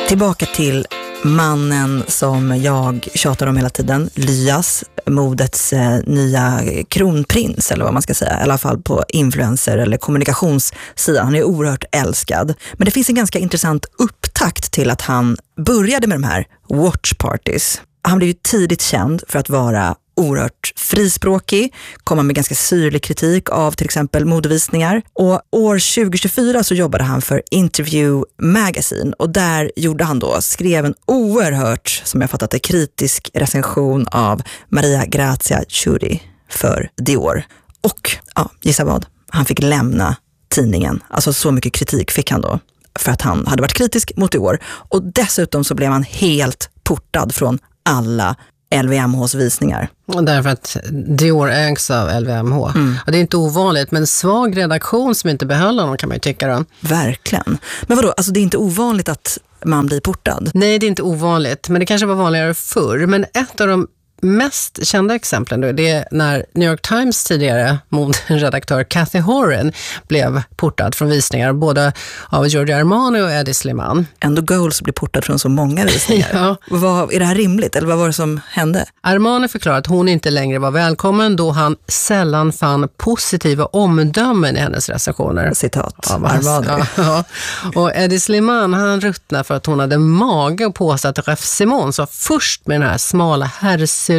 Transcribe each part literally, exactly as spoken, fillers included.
Tillbaka till mannen som jag tjatar om hela tiden, Lyas, modets eh, nya kronprins eller vad man ska säga, i alla fall på influencer- eller kommunikationssidan. Han är oerhört älskad. Men det finns en ganska intressant upptakt till att han började med de här watch parties. Han blev ju tidigt känd för att vara oerhört frispråkig, komma med ganska syrlig kritik av till exempel modevisningar. Och år tjugo tjugofyra så jobbade han för Interview Magazine och där gjorde han då, skrev en oerhört, som jag fattat det, kritisk recension av Maria Grazia Chiuri för Dior. Och, ja, gissa vad? Han fick lämna tidningen. Alltså så mycket kritik fick han då för att han hade varit kritisk mot Dior. Och dessutom så blev han helt portad från alla L V M H:s visningar. Därför att Dior ägs av L V M H. Mm. Och det är inte ovanligt, men svag redaktion som inte behöll honom kan man ju tycka då. Verkligen. Men vadå, alltså det är inte ovanligt att man blir portad? Nej, det är inte ovanligt, men det kanske var vanligare förr. Men ett av de mest kända exemplen då, det är när New York Times tidigare moderedaktör Cathy Horan blev portad från visningar både av Giorgio Armani och Eddie Slimane. Ändå Goals blir portad från så många visningar. Ja. Vad, är det här rimligt eller vad var det som hände? Armani förklarade att hon inte längre var välkommen då han sällan fann positiva omdömen i hennes recensioner. Citat. Av Armani. Ja, ja. Och Eddie Slimane, han ruttnade för att hon hade mage och påstå att Ref Simone så först med den här smala herrsilhuetten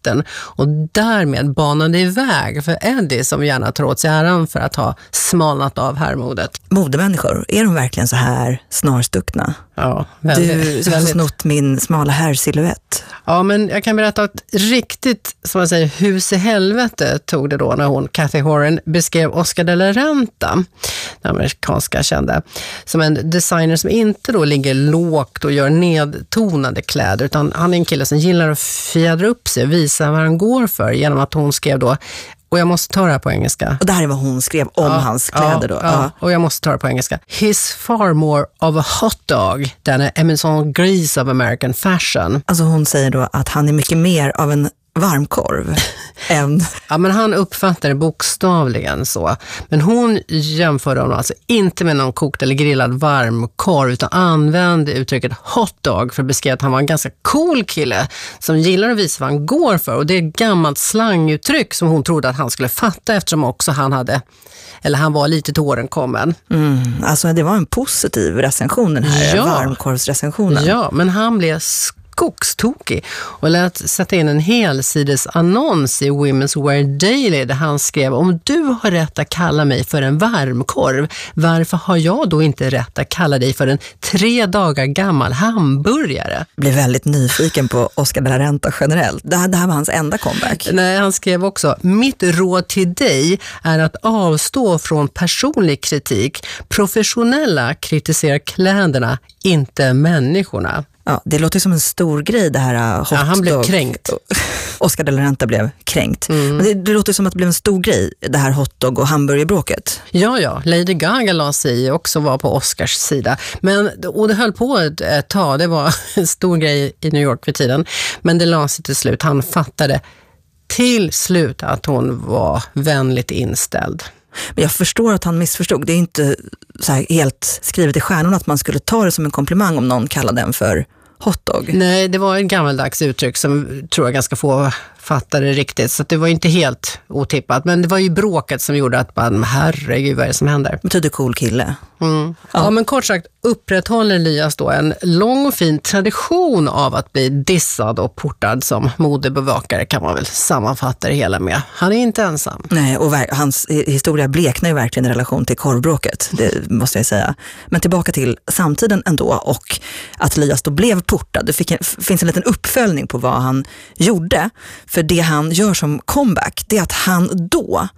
och därmed banade iväg för Eddie som gärna tar åt sig äran för att ha smalnat av herrmodet. Modemänniskor, är de verkligen så här snarstuckna? Ja, väldigt, du har snott min smala herrsilhuett. Ja, men jag kan berätta att riktigt, som man säger, hus i helvete tog det då när hon, Cathy Horan, beskrev Oscar de la Renta, den amerikanska kända, som en designer som inte då ligger lågt och gör nedtonade kläder, utan han är en kille som gillar att fjädra upp sig och visa vad han går för genom att hon skrev då, och jag måste ta det här på engelska. Och det här är vad hon skrev om ja, hans kläder då. Ja, ja, och jag måste ta det på engelska. He's far more of a hot dog than a Emerson Grease of American fashion. Alltså hon säger då att han är mycket mer av en varmkorv än... Ja, men han uppfattar det bokstavligen så. Men hon jämförde honom alltså inte med någon kokt eller grillad varmkorv utan använde uttrycket hot dog för att beskriva att han var en ganska cool kille som gillar att visa vad han går för. Och det är ett gammalt slanguttryck som hon trodde att han skulle fatta eftersom också han hade, eller han var lite till åren kommen. Mm, alltså det var en positiv recension den här, ja. varmkorvsrecensionen. Ja, men han blev skogstokig och lät sätta in en helsides annons i Women's Wear Daily där han skrev: om du har rätt att kalla mig för en varmkorv, varför har jag då inte rätt att kalla dig för en tre dagar gammal hamburgare? Jag blev väldigt nyfiken på Oscar de la Renta generellt. Det här, det här var hans enda comeback. Nej, han skrev också: mitt råd till dig är att avstå från personlig kritik. Professionella kritiserar kläderna, inte människorna. Ja, det låter som en stor grej det här hotdog. Ja, han blev kränkt. Oscar de la Renta blev kränkt. Mm. Men det, det låter som att det blev en stor grej, det här hotdog- och hamburgerbråket. Ja, ja. Lady Gaga la sig i också var på Oscars sida. Men, och det höll på ett, ett tag. Det var en stor grej i New York vid tiden. Men det la sig till slut. Han fattade till slut att hon var vänligt inställd. Men jag förstår att han missförstod. Det är inte så här helt skrivet i stjärnorna att man skulle ta det som en komplimang om någon kallar den för hotdog. Nej, det var ett gammaldags uttryck som tror jag ganska få fattade riktigt. Så det var inte helt otippat. Men det var ju bråket som gjorde att man, herregud, vad är det som händer? Betyder cool kille. Mm. Ja. ja, men kort sagt upprätthåller Lyas då en lång och fin tradition av att bli dissad och portad som modebevakare, kan man väl sammanfatta det hela med. Han är inte ensam. Nej, och ver- hans historia bleknar ju verkligen i relation till korvbråket, det måste jag säga. Men tillbaka till samtiden ändå och att Lyas då blev portad. Det fick en, finns en liten uppföljning på vad han gjorde. För det han gör som comeback, det är att han då,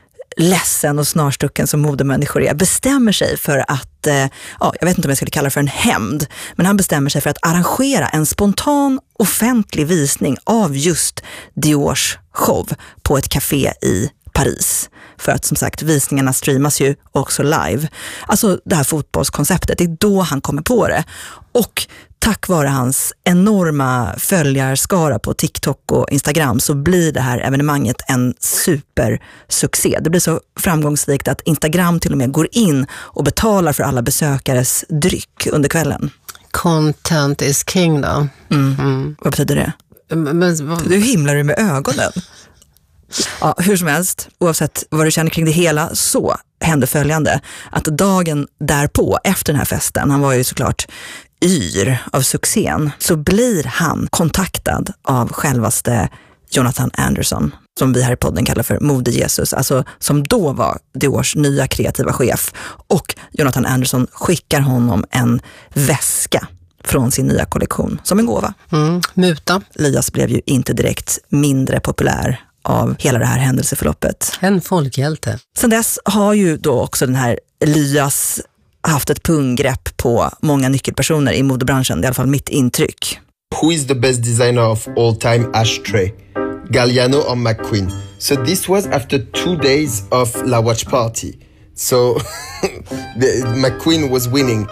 ledsen och snarstucken som modemänniskor är, bestämmer sig för att, eh, ja, jag vet inte om jag skulle kalla det för en hämnd, men han bestämmer sig för att arrangera en spontan offentlig visning av just Diors show på ett café i Paris. För att som sagt, visningarna streamas ju också live. Alltså det här fotbollskonceptet, det är då han kommer på det. Och tack vare hans enorma följarskara på TikTok och Instagram så blir det här evenemanget en supersuccé. Det blir så framgångsrikt att Instagram till och med går in och betalar för alla besökares dryck under kvällen. Content is king då. Mm. Mm. Vad betyder det? Men, vad... Du himlar ju med ögonen. Ja, hur som helst, oavsett vad du känner kring det hela, så hände följande. Att dagen därpå, efter den här festen, han var ju såklart yr av succén, så blir han kontaktad av självaste Jonathan Anderson, som vi här i podden kallar för Mode Jesus, alltså som då var Diors nya kreativa chef. Och Jonathan Anderson skickar honom en väska från sin nya kollektion som en gåva. Mm, muta. Lias blev ju inte direkt mindre populär av hela det här händelseförloppet. En folkhjälte. Sen dess har ju då också den här Lias haft ett punggrepp på många nyckelpersoner i modebranschen, det är i alla fall mitt intryck. Who is the best designer of all time ashtray? Galliano or McQueen? So this was after two days of La Watch Party. So the, McQueen was winning.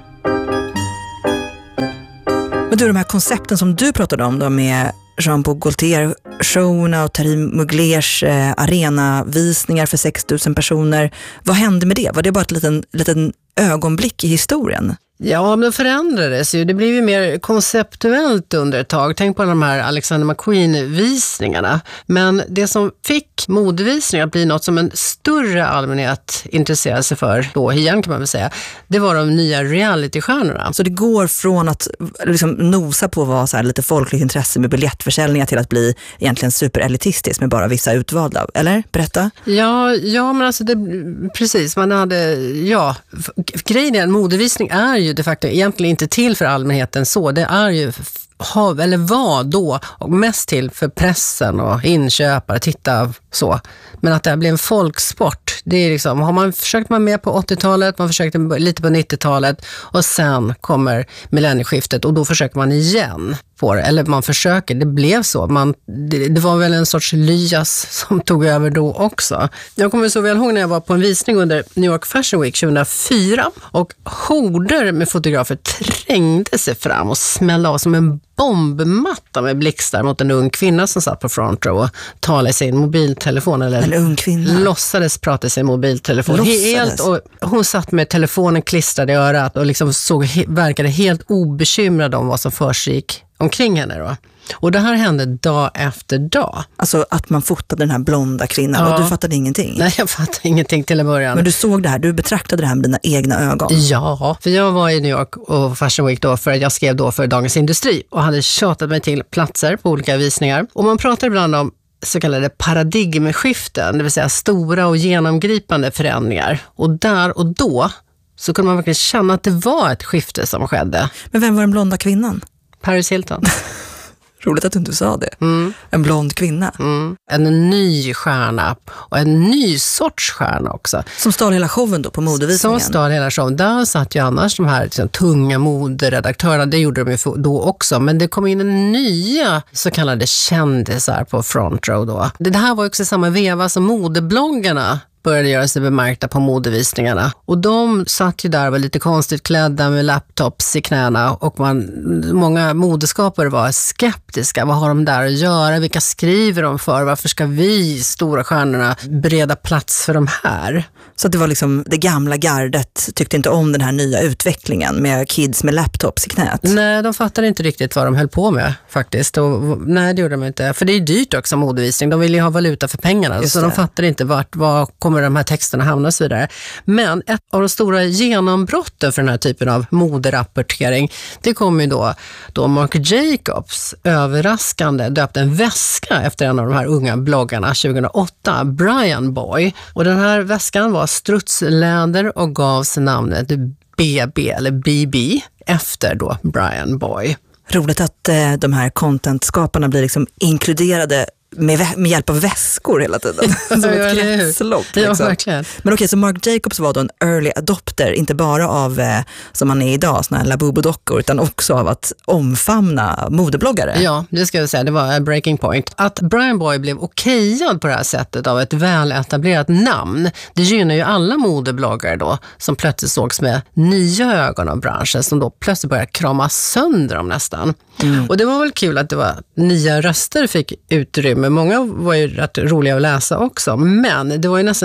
Men du, de här koncepten som du pratade om då med Jean-Paul Gaultier-showerna och Thierry Muglers eh, arenavisningar för sex tusen personer. Vad hände med det? Var det bara ett liten, liten ögonblick i historien? Ja, men det förändrades ju. Det blev ju mer konceptuellt under ett tag. Tänk på de här Alexander McQueen-visningarna. Men det som fick modevisningar att bli något som en större allmänhet intresserade sig för, då igen kan man väl säga, det var de nya reality-stjärnorna. Så det går från att liksom nosa på att vara så här lite folkligt intresse med biljettförsäljningar till att bli egentligen superelitistiskt med bara vissa utvalda, eller? Berätta. Ja, ja men alltså det, precis. Man hade, ja, grejen är en modevisning är ju de facto egentligen inte till för allmänheten så. Det är ju ha, eller var då och mest till för pressen och inköpare, titta så. Men att det här blir en folksport, det är liksom, har man försökt man med på åttiotalet, man försökte lite på nittiotalet och sen kommer millennieskiftet och då försöker man igen på det, eller man försöker, det blev så. Man, det, det var väl en sorts lyas som tog över då också. Jag kommer så väl ihåg när jag var på en visning under New York Fashion Week tjugohundrafyra och horder med fotografer trängde sig fram och smällde av som en bombmatta med blixtar mot en ung kvinna som satt på front row och talade i sin mobiltelefon. Eller en ung kvinna? Låtsades prata i sin mobiltelefon. Helt, och hon satt med telefonen klistrad i örat och liksom såg, verkade helt obekymrad om vad som försiggick omkring henne då. Och det här hände dag efter dag. Alltså att man fotade den här blonda kvinnan, ja. Och du fattade ingenting? Nej, jag fattade ingenting till en början. Men du såg det här, du betraktade det här med dina egna ögon? Ja, för jag var i New York och Fashion Week då för att jag skrev då för Dagens Industri och hade tjatat mig till platser på olika visningar. Och man pratar ibland om så kallade paradigmskiften, det vill säga stora och genomgripande förändringar. Och där och då så kunde man verkligen känna att det var ett skifte som skedde. Men vem var den blonda kvinnan? Paris Hilton. Roligt att du inte sa det. Mm. En blond kvinna. Mm. En ny stjärna och en ny sorts stjärna också. Som stal hela showen då på modevisningen? Som stal hela showen. Där satt ju annars de här liksom, tunga moderedaktörerna, det gjorde de ju då också. Men det kom in en nya så kallade kändisar på front row då. Det här var också samma veva som modebloggarna började göra sig bemärkta på modevisningarna. Och de satt ju där och var lite konstigt klädda med laptops i knäna och man, många modeskapare var skeptiska. Vad har de där att göra? Vilka skriver de för? Varför ska vi, stora stjärnorna, bereda plats för de här? Så det var liksom det gamla gardet tyckte inte om den här nya utvecklingen med kids med laptops i knät? Nej, de fattade inte riktigt vad de höll på med faktiskt. Och, nej, det gjorde de inte. För det är dyrt också modevisning. De vill ju ha valuta för pengarna. Just så det. De fattade inte vart, vad kommer de här texterna hamna och så vidare. Men ett av de stora genombrotten för den här typen av moderapportering, det kom ju då, då Marc Jacobs överraskande döpte en väska efter en av de här unga bloggarna tjugohundraåtta, Brian Boy. Och den här väskan var strutsläder och gavs namnet B B eller B B efter då Brian Boy. Roligt att eh, de här contentskaparna blir liksom inkluderade med, med hjälp av väskor hela tiden. Som ett kretslopp. Ja, liksom. verkligen. Men okej, så Marc Jacobs var då en early adopter, inte bara av, eh, som man är idag, såna här Labubu-dockor, utan också av att omfamna modebloggare. Ja, det ska jag säga, det var en breaking point. Att Brian Boy blev okejad på det här sättet av ett väl etablerat namn, det gynnar ju alla modebloggare då, som plötsligt sågs med nya ögon av branschen, som då plötsligt började krama sönder dem nästan. Mm. Och det var väl kul att det var nya röster fick utrymme. Många var ju rätt roliga att läsa också, men det var ju nästan lite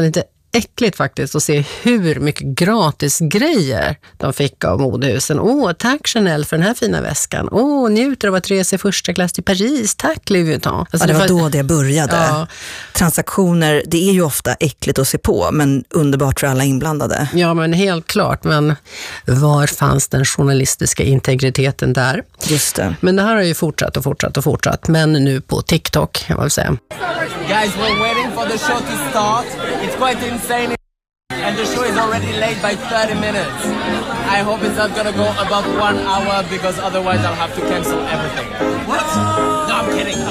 äckligt faktiskt att se hur mycket gratis grejer de fick av modehusen. Åh, tack Chanel för den här fina väskan. Åh, njuter av att resa i första klass till Paris. Tack Louis Vuitton. Alltså, ja, det var då det började. Ja. Transaktioner, det är ju ofta äckligt att se på, men underbart för alla inblandade. Ja, men helt klart. Men var fanns den journalistiska integriteten där? Just det. Men det här har ju fortsatt och fortsatt och fortsatt. Men nu på TikTok, jag vill säga. Guys, we're waiting for the show to start. It's quite insane. And the show is already late by thirty minutes. I hope it's not gonna go above one hour because otherwise I'll have to cancel everything. What? No, I'm kidding.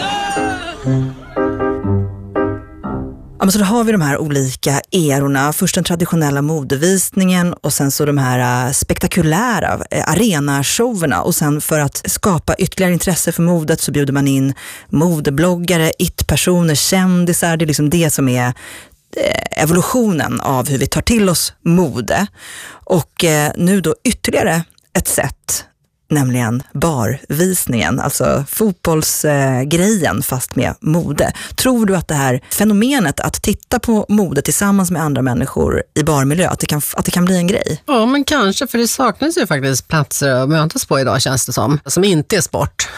Ja, men så då har vi de här olika erorna. Först den traditionella modevisningen och sen så de här spektakulära arenashowerna. Och sen för att skapa ytterligare intresse för modet så bjuder man in modebloggare, it-personer, kändisar. Det är liksom det som är evolutionen av hur vi tar till oss mode. Och nu då ytterligare ett sätt, nämligen barvisningen, alltså fotbollsgrejen fast med mode. Tror du att det här fenomenet att titta på mode tillsammans med andra människor i barmiljö, att det kan, att det kan bli en grej? Ja, men kanske, för det saknas ju faktiskt platser att mötas på idag, känns det som, som inte är sport.